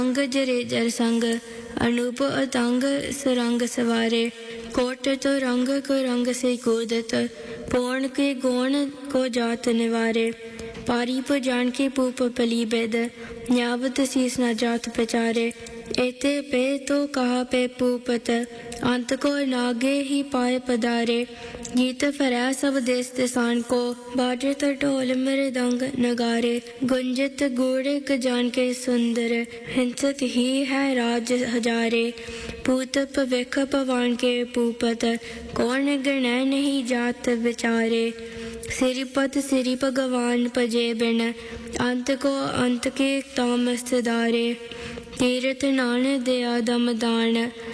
अंग जरे जर संग अनूप अतंग सुरंग सवारे कोट तो रंग को रंग से कूदत पोण के गोण को जात निवारे पारी पर जान के पूप पली बेद न्यावत शीस न जात पचारे एते पे तो कहा पे पूपत अंत को नागे ही पाए पधारे गीत फरै सब देश दिसान को बाजे तो ढोल मृदंग नगारे गुंजित गूढ़े गजान के सुंदर हिंसत ही है राज हजारे पूत पविख पवान के पूपत कौन गणै नहीं जात बिचारे सिरिपत सिरि भगवान पजे बिन अंत को अंत के तामस दारे तीरथ नान दया दम दान